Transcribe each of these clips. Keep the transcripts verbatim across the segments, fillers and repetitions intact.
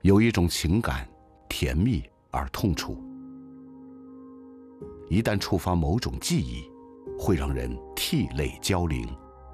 有一种情感，甜蜜而痛楚，一旦触发某种记忆，会让人涕泪交零。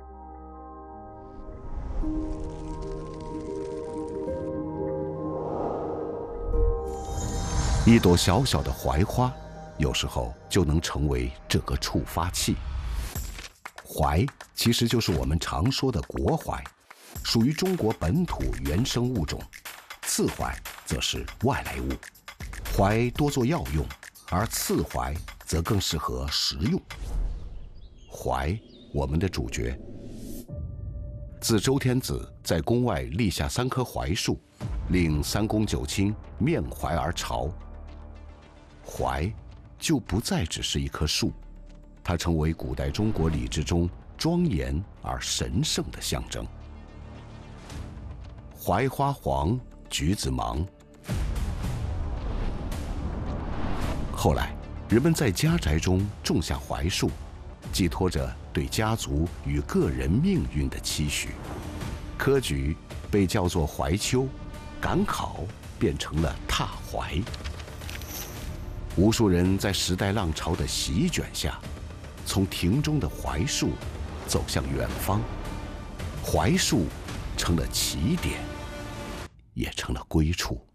一朵小小的槐花，有时候就能成为这个触发器。槐其实就是我们常说的国槐，属于中国本土原生物种。刺槐则是外来物，槐多做药用，而刺槐则更适合食用。槐，我们的主角。自周天子在宫外立下三棵槐树，令三公九卿面槐而朝。槐就不再只是一棵树，它成为古代中国礼制中庄严而神圣的象征。槐花黄，橘子忙。后来，人们在家宅中种下槐树，寄托着对家族与个人命运的期许。科举被叫做槐秋，赶考变成了踏槐。无数人在时代浪潮的席卷下，从庭中的槐树走向远方。槐树成了起点，也成了归处。